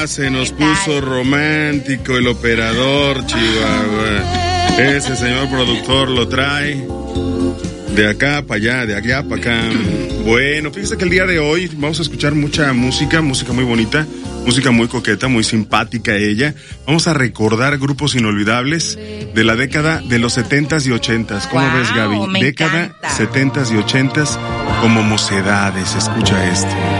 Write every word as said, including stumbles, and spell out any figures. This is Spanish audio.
Se nos puso romántico el operador, Chihuahua. Ese señor productor lo trae de acá para allá, de allá para acá. Bueno, fíjese que el día de hoy vamos a escuchar mucha música, música muy bonita, música muy coqueta, muy simpática ella. Vamos a recordar grupos inolvidables de la década de los setentas y ochentas. ¿Cómo wow, ves, Gaby? Me década encanta. setentas y ochentas como Mocedades. Escucha esto.